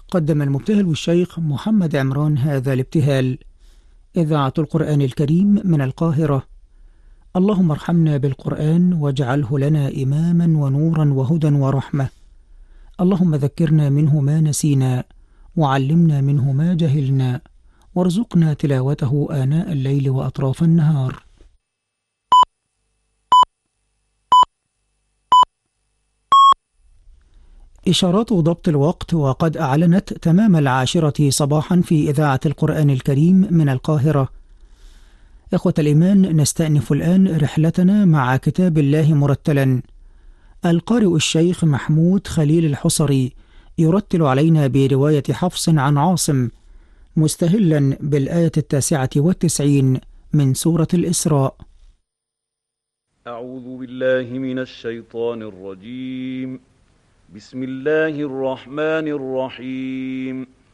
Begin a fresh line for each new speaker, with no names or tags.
قدم المبتهل الشيخ محمد عمران هذا الابتهال. إذاعة القرآن الكريم من القاهرة. اللهم ارحمنا بالقرآن واجعله لنا إماما ونورا وهدى ورحمة. اللهم ذكرنا منه ما نسينا، وعلمنا منه ما جهلنا، وارزقنا تلاوته آناء الليل وأطراف النهار. إشارات ضبط الوقت، وقد أعلنت تمام 10 صباحا في إذاعة القرآن الكريم من القاهرة. إخوة الإيمان، نستأنف الآن رحلتنا مع كتاب الله مرتلا. القارئ الشيخ محمود خليل الحصري يرتل علينا برواية حفص عن عاصم، مستهلا بالآية 99 من سورة الإسراء.
أعوذ بالله من الشيطان الرجيم. بسم الله الرحمن الرحيم.